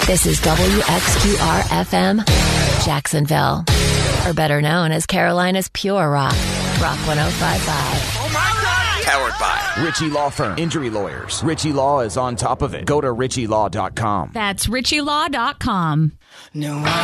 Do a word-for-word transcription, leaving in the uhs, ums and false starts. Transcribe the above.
This is W X Q R F M, Jacksonville, or better known as Carolina's Pure Rock, Rock one oh five point five. Oh my God! Powered by Ritchie Law Firm. Injury lawyers. Ritchie Law is on top of it. Go to ritchie law dot com. That's ritchie law dot com. No, I